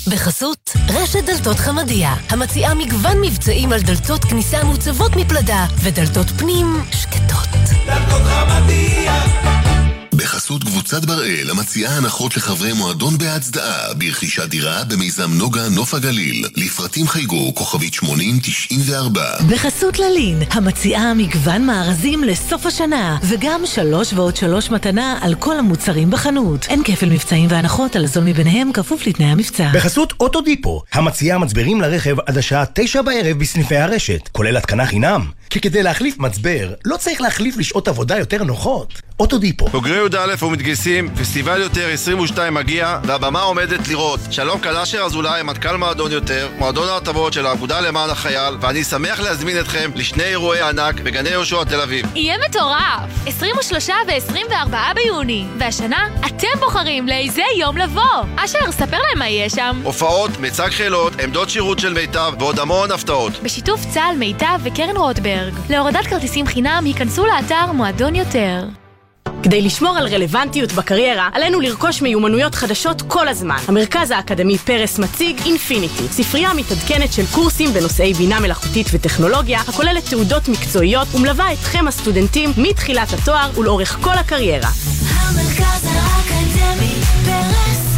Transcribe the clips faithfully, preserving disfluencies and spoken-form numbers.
בחסות רשת דלתות חמדיה, המציעה מגוון מבצעים על דלתות כניסה מוצבות מפלדה ודלתות פנים שקטות. דלתות חמדיה. בחסות קבוצת בראל, המציעה הנחות לחברי מועדון בהצדעה ברכישת דירה במיזם נוגה נוף הגליל. לפרטים חייגו כוכבית שמונים תשעים וארבע. בחסות ללין, המציעה מגוון מארזים לסוף השנה, וגם שלוש ועוד שלוש מתנה על כל המוצרים בחנות. אין כפל מבצעים והנחות על זול מביניהם כפוף לתנאי המבצע. בחסות אוטודיפו, המציעה מצברים לרכב עד השעה תשע בערב בסניפי הרשת, כולל התקנה חינם. כי כדי להחליף מצבר, לא צריך להחליף לשעות עבודה יותר נוחות. אוטודיפו. בוגרי י' א' ומתגייסים, פסטיבל יותר עשרים ושתיים מגיע, והבמה עומדת לראות. שלום קלאשר אזולאי, מנכ"ל מועדון יותר, מועדון ההטבות של האגודה למען החייל, ואני שמח להזמין אתכם לשני אירועי ענק בגני יהושע תל אביב. יהיה מטורף! עשרים ושלושה ועשרים וארבעה ביוני, והשנה אתם בוחרים לאיזה יום לבוא. אשר, ספר להם מה יהיה שם. הופעות, מצג חילות, עמדות שירות של מיטב ועוד המון הפתעות. בשיתוף צה"ל, מיטב וקרן רוטברג. להורדת כרטיסים חינם, היכנסו לאתר מועדון יותר. כדי לשמור על רלוונטיות בקריירה, עלינו לרכוש מיומנויות חדשות כל הזמן. המרכז האקדמי פרס מציג אינפיניטי, ספרייה מתעדכנת של קורסים בנושאי בינה מלאכותית וטכנולוגיה, הכוללת תעודות מקצועיות ומלווה אתכם הסטודנטים מתחילת התואר ולאורך כל הקריירה. המרכז האקדמי פרס,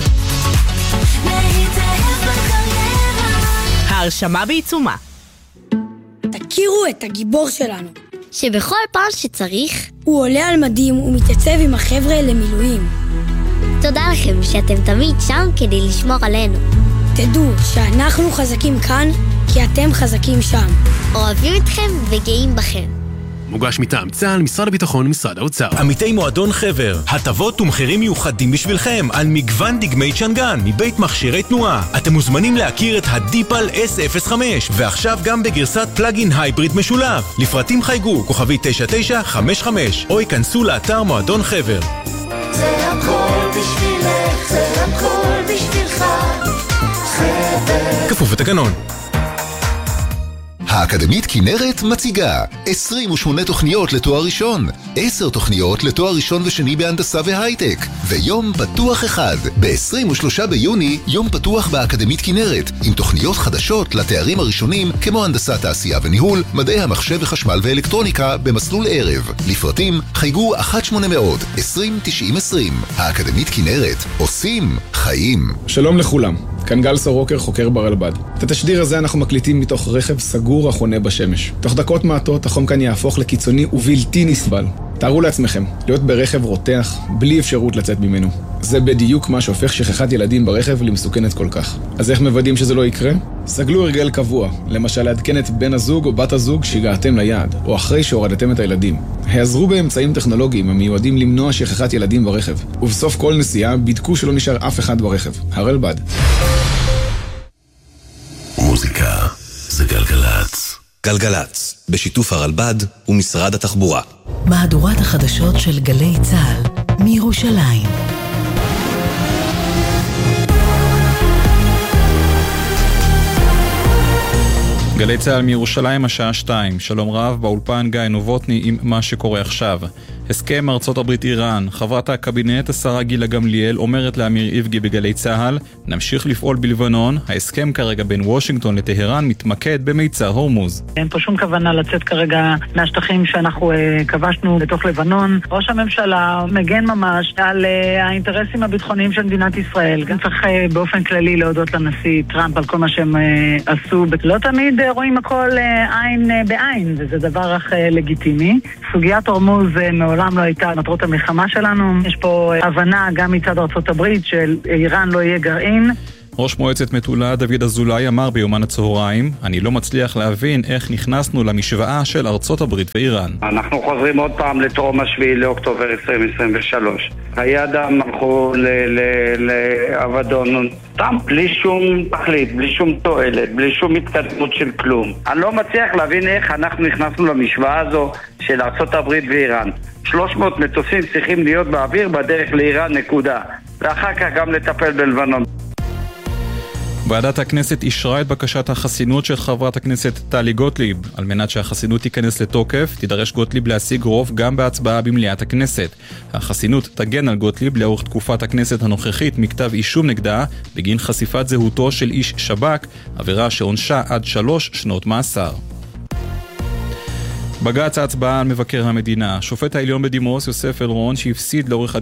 להתאהב בקריירה. ההרשמה בעיצומה. תכירו את הגיבור שלנו, שבכל פעם שצריך הוא עולה על מדים ומתייצב עם החבר'ה למילואים. תודה לכם שאתם תמיד שם כדי לשמור עלינו. תדעו שאנחנו חזקים כאן כי אתם חזקים שם. אוהבים אתכם וגאים בכם. מוגש מטעם צה"ל, משרד הביטחון, משרד האוצר. עמיתי מועדון חבר, הטבות ומחירים מיוחדים בשבילכם על מגוון דגמי צ'נגן מבית מכשירי תנועה. אתם מוזמנים להכיר את הדיפל אס אפס חמש, ועכשיו גם בגרסת פלאגין הייבריד משולב. לפרטים חייגו כוכבי תשע תשע חמש חמש או ייכנסו לאתר מועדון חבר. זה הכל בשבילך, זה הכל בשבילך, חבר. כפוף לתקנון. האקדמית כנרת מציגה עשרים ושמונה תוכניות לתואר ראשון, עשר תוכניות לתואר ראשון ושני בהנדסה והייטק, ויום פתוח אחד. ב-עשרים ושלושה ביוני יום פתוח באקדמית כנרת, עם תוכניות חדשות לתארים הראשונים כמו הנדסת תעשייה וניהול, מדעי המחשב וחשמל ואלקטרוניקה במסלול ערב. לפרטים חייגו אחת שמונה מאות עשרים תשעים עשרים. האקדמית כנרת, עושים חיים. שלום לכולם, כאן גל סורוקר, חוקר ברלב"ד. את התשדיר הזה אנחנו מקליטים מתוך רכב סגור החונה בשמש. תוך דקות מעטות החום כאן יהפוך לקיצוני ובלתי נסבל. תארו לעצמכם, להיות ברכב רותח בלי אפשרות לצאת ממנו. זה בדיוק מה שהופך שכחת ילדים ברכב למסוכנת כל כך. אז איך מוודאים שזה לא יקרה? סגלו הרגל קבוע, למשל לעדכן את בן הזוג או בת הזוג שהגעתם ליעד, או אחרי שהורדתם את הילדים. העזרו באמצעים טכנולוגיים המיועדים למנוע שכחת ילדים ברכב. ובסוף כל נסיעה בדקו שלא נשאר אף אחד ברכב. הרלב"ד. מוזיקה זה גלגלץ. גלגלץ, בשיתוף הרלב"ד ומשרד התחבורה. מהדורת החדשות של גלי צה"ל מירושלים. גלי צה"ל מירושלים השעה שתיים. שלום רב, באולפן גיא נובוטני עם מה שקורה עכשיו. הסכם ארצות הברית איראן. חברת הקבינט השרה גילה גמליאל אומרת לאמיר איבגי בגלי צה"ל, נמשיך לפעול בלבנון. ההסכם כרגע בין וושינגטון לטהרן מתמקד במיצר הורמוז. אין פה שום כוונה לצאת כרגע מהשטחים שאנחנו uh, כבשנו לתוך לבנון. ראש הממשלה מגן ממש על uh, האינטרסים הביטחוניים של מדינת ישראל. גם צריך uh, באופן כללי להודות לנשיא טראמפ על כל מה שהם uh, עשו. לא תמיד uh, רואים הכל uh, עין uh, בעין, וזה דבר אך uh, לגיטימי. סוגיית הורמוז uh, מעולם לא הייתה מטרות המלחמה שלנו. יש פה uh, הבנה גם מצד ארצות הברית של איראן לא יהיה גרעין. ראש מועצת מטולה דוד אזולאי אמר ביומן הצהריים, אני לא מצליח להבין איך נכנסנו למשוואה של ארצות הברית ואיראן. אנחנו חוזרים עוד פעם לטרום השביעי לאוקטובר עשרים עשרים ושלוש. חיי אדם הלכו לאבדון, סתם, בלי שום תכלית, בלי שום תועלת, בלי שום התקדמות של כלום. אני לא מצליח להבין איך אנחנו נכנסנו למשוואה הזו של ארצות הברית ואיראן. שלוש מאות מטוסים צריכים להיות באוויר בדרך לאיראן, נקודה. ואחר כך גם לטפל בלבנון. ועדת הכנסת אישרה את בקשת החסינות של חברת הכנסת טלי גוטליב. על מנת שהחסינות תיכנס לתוקף, תידרש גוטליב להשיג רוב גם בהצבעה במליאת הכנסת. החסינות תגן על גוטליב לאורך תקופת הכנסת הנוכחית מכתב אישום נגדה בגין חשיפת זהותו של איש שב"כ, עבירה שעונשה עד שלוש שנות מאסר. בג"ץ ההצבעה על מבקר המדינה. שופט העליון בדימוס יוסף אלרון, שהפסיד לאורך